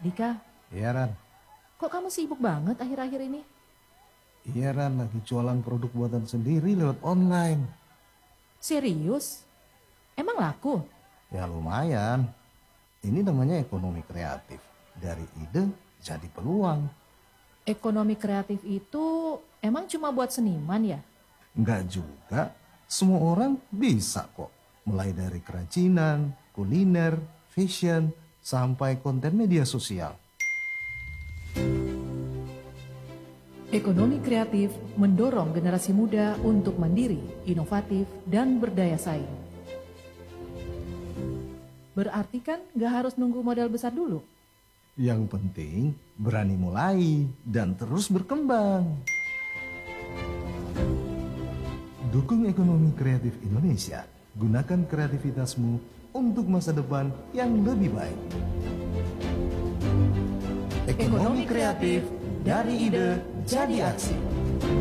Dika, Iya Ran, kok kamu sibuk banget akhir-akhir ini? iya Ran lagi jualan produk buatan sendiri lewat online. Serius? Emang laku? Ya lumayan, ini namanya ekonomi kreatif. Dari ide jadi peluang. Ekonomi kreatif itu emang cuma buat seniman ya? Enggak juga, semua orang bisa kok. Mulai dari kerajinan, kuliner, fashion, sampai konten media sosial. Ekonomi kreatif mendorong generasi muda untuk mandiri, inovatif, dan berdaya saing. Berarti kan gak harus nunggu modal besar dulu? Yang penting berani mulai dan terus berkembang. Dukung ekonomi kreatif Indonesia. Gunakan kreativitasmu untuk masa depan yang lebih baik. Ekonomi kreatif dari ide jadi aksi.